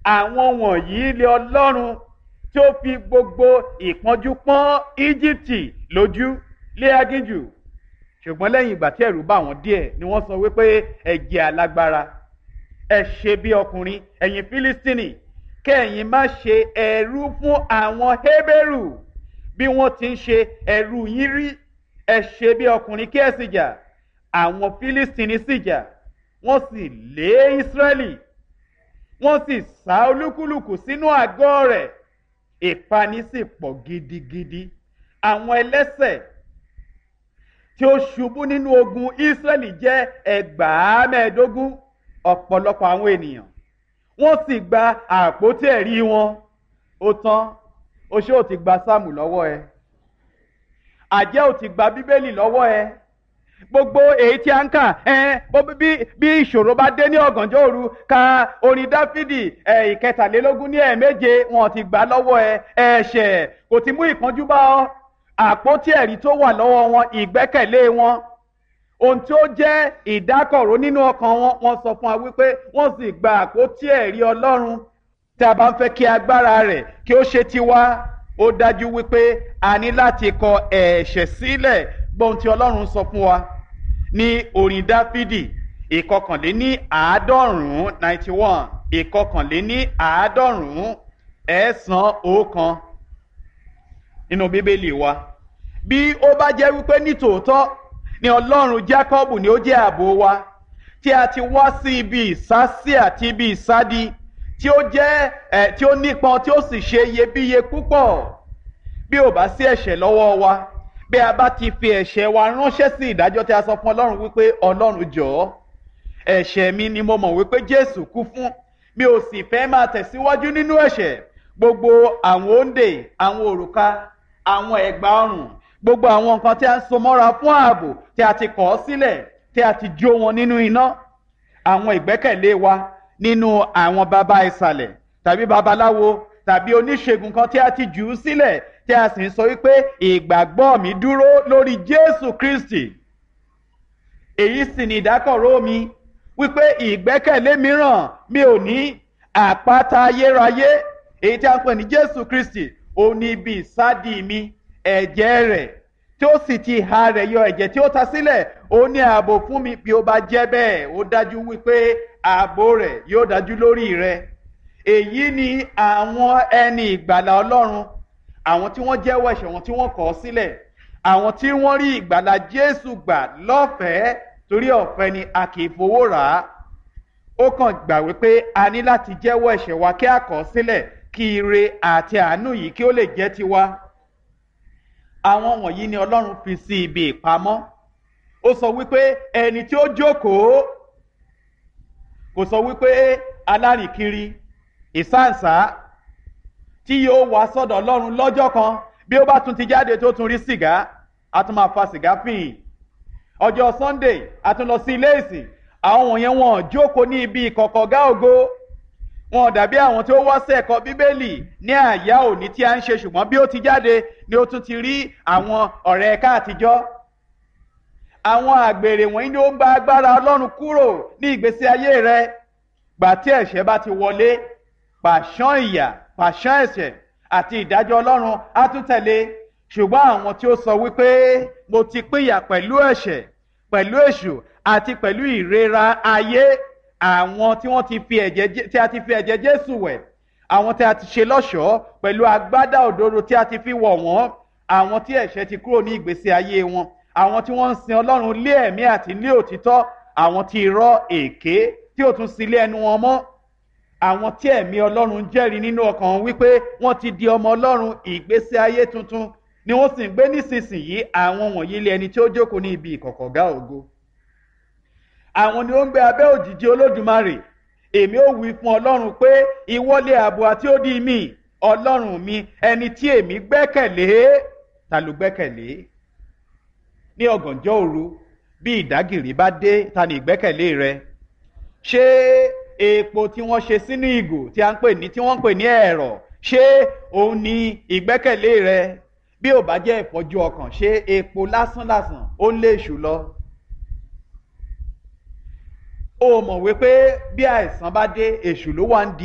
àwọn wọ̀nyí lé Ọlọ́run tí ó fi gbogbo ìpọ́njú pọ́n Íjíbítì lójú lé aginjù. Ṣùgbọ́n lẹ́yìn ìgbà tí ẹ̀rù bà wọ́n díẹ̀ ni wọ́n sọ wípé ẹ jẹ́ alágbára, ẹ ṣe bí ọkùnrin ẹ̀yin Fílístínì, kẹ́yìn má ṣe ẹrú fún àwọn Hébérù bí wọ́n ti ń ṣe ẹrú yín rí. Ẹ ṣe bí ọkùnrin kí ẹ sì jà. Àwọn Fílístínì sì jà, wọ́n sì lé Ísírẹ́lì, wọ́n sì sá olúkúlùkù sínú àgọ́ rẹ̀. Ìpani sì pọ̀ gidigidi. Àwọn ẹlẹ́ṣẹ̀ tí ó ṣubú nínú ogun Ísírẹ́lì jẹ́ 15,000. Ọ̀pọ̀lọpọ̀ àwọn ènìyàn wọ́n sì gba àpótí ẹ̀rí wọn. Ó tán, oṣó ò ti gba sáàmù lọ́wọ́ ẹ, àjẹ́ ò ti gba bíbélì lọ́wọ́ ẹ. Gbogbo èyí tí a ń kà bí ìṣòro bá dé ní ọ̀gànjọ́ òru, ka orin Dáfídì 43 ní 7 wọn ti gbà lọ́wọ́ ẹ. Ẹ̀ṣẹ̀ kò ti mú ìpọ́njú bá ọ. Àpótí ẹ̀rí tó wà lọ́wọ́ wọn, ìgbẹ́kẹ̀lé wọn, ohun tí ó jẹ́ ìdákọ̀ró nínú ọkàn wọn, wọ́n sọ fún wa wípé wọ́n sì gba àpótí ẹ̀rí Ọlọ́run. Tí a bá ń fẹ́ kí agbára rẹ̀ kí ó ṣe tiwa, ó dájú wípé a ní láti kọ ẹ̀ṣẹ̀ sílẹ̀. Gbọ́n tí Ọlọ́run sọ fún wa ní orin Dáfídì 91 91 nínú Bíbélì wa. Bí ó bá jẹ́ wípé nítòótọ́ ni Ọlọ́run Jákọ́bù ni ó jẹ́ ààbò wa, tí a ti wá sí ibi ìsásí àti ibi ìsádi tí ó jẹ́ tí ó nípọn tí ó sì ṣe iyebíye púpọ̀. Bí ò bá sí ẹ̀ṣẹ̀ lọ́wọ́ wa, bí a bá ti fi ẹ̀ṣẹ̀ wa ránṣẹ́ sí ìdájọ́ tí a sọ fún Ọlọ́run wípé Ọlọ́run jọ̀ọ́, ẹ̀ṣẹ̀ mi ni mo mọ̀ wípé Jésù kú fún, mi ò sì fẹ́ máa tẹ̀síwájú nínú ẹ̀ṣẹ̀. Gbogbo àwọn òǹdè, àwọn òrùka, àwọn ẹ̀gbà ọrùn, gbogbo àwọn nǹkan tí a ń so mọ́ra fún ààbò tí a ti kọ̀ sílẹ̀, tí a ti jó wọn nínú iná. Àwọn ìgbẹ́kẹ̀lé wa nínú àwọn baba ìsàlẹ̀ tàbí babaláwo tàbí oníṣègùn kan tí a ti jù ú sílẹ̀, tí a sì ń sọ wípé ìgbàgbọ́ mi dúró lórí Jésù Kristi. Èyí sì ni ìdákọ̀ró mi wípé ìgbẹ́kẹ̀lé mìíràn mi ò ní. Àpáta ayérayé èyí tí a ń pè ní Jésù Kristi, ó ní ibi ìsádi mi. Ẹ̀jẹ̀ rẹ̀ tí ó sì ti ha rẹ̀ yọ, ẹ̀jẹ̀ tí ó ta sílẹ̀, ó ní ààbò fún mi. Bí ó bá jẹ́ bẹ́ẹ̀, ó dájú wípé ààbò rẹ̀ yóò dájú lórí rẹ̀. Èyí ni àwọn ẹni ìgbàlà Ọlọ́run, àwọn tí wọ́n jẹ́wọ́ ẹ̀ṣẹ̀ wọn tí wọ́n kọ̀ sílẹ̀, àwọn tí wọ́n rí ìgbàlà Jésù gbà lọ́fẹ̀ẹ́, torí ọ̀fẹ́ ni, a kì í fowó rà á. Ó kàn gbà wípé a ní láti jẹ́wọ́ ẹ̀ṣẹ̀ wa kí a kọ̀ sílẹ̀, kí ire àti àánú yìí kí ó lè jẹ́ tiwa. Àwọn wọ̀nyí ni Ọlọ́run fi sí ibi ìpamọ́. Ó sọ wípé ẹni tí ó jókòó, kò sọ wípé alárìnkiri ìsáǹsá tí yóò wá sọ́dọ̀ Ọlọ́run lọ́jọ́ kan, bí ó bá tún ti jáde tó tún rí sìgá, a tún máa fa sìgá fìhìn. Ọjọ́ Sunday a tún lọ sí ilé ìsìn. Àwọn wọ̀nyẹn wọn jókòó ní ibi ìkọ̀kọ̀gá ògo. Wọn dàbí àwọn tí ó wá sí ẹ̀kọ́ Bíbélì ní àyá òní tí a ń ṣe, ṣùgbọ́n bí ó ti jáde ni ó tún ti rí àwọn ọ̀rẹ́ ẹ̀ka àtijọ́. Àwọn àgbèrè wọ̀nyí ni ó ń gba agbára Ọlọ́run kúrò ní ìgbésí ayé rẹ. Gbà tí ẹ̀ṣẹ̀ bá ti wọlé, pàṣán ìyà, pàṣán ẹ̀ṣẹ̀ àti ìdájọ́ Ọlọ́run á tún tẹ̀lé. Ṣùgbọ́n àwọn tí ó sọ wípé mo ti pínyà pẹ̀lú ẹ̀ṣẹ̀, pẹ̀lú èṣù àti pẹ̀lú ìrera ayé, àwọn tí wọ́n ti fi ẹ̀jẹ̀ Jésù wẹ̀, àwọn tí a ti ṣe lọ́ṣọ̀ọ́ pẹ̀lú agbádá òdodo tí a ti fi wọ̀ wọ́n, àwọn tí ẹ̀ṣẹ̀ ti kúrò ní ìgbésí ayé wọn, àwọn tí wọ́n ń sin Ọlọ́run lé ẹ̀mí àti lé òtítọ́, àwọn tí irọ́ èké tí ò tún sí ilé ẹnu wọn mọ́, àwọn tí ẹ̀mí Ọlọ́run jẹ́rìí nínú ọkàn wọn wípé wọ́n ti di ọmọ Ọlọ́run, ìgbésí ayé tuntun ni wọ́n sì ń gbé nísinsìnyí. Àwọn wọ̀nyí lé ẹni tí ó jókòó ní ibi ìkọ̀kọ̀gá ògo. Àwọn ni ó ń gbé abẹ́ òjìji Olódùmarè. Èmi ó wí fún Ọlọ́run pé ìwọ lé ààbò àti odi mi, Ọlọ́run mi, ẹni tí èmi gbẹ́kẹ̀lé. Ta ló gbẹ́kẹ̀lé? Ní ọ̀gànjọ́ òru bí ìdágìrì bá dé, ta ni ìgbẹ́kẹ̀lé rẹ? Ṣé epo tí wọ́n ṣe sínú ìgò tí wọ́n ń pè ní ẹ̀rọ̀, ṣé òun ni ìgbẹ́kẹ̀lé rẹ? Bí ò bá jẹ́ ìfọ́jú ọkàn, ṣé epo lásán ó lé èṣù lọ? Ó mọ̀ wípé bí àìsàn bá dé, èṣù ló wà ń di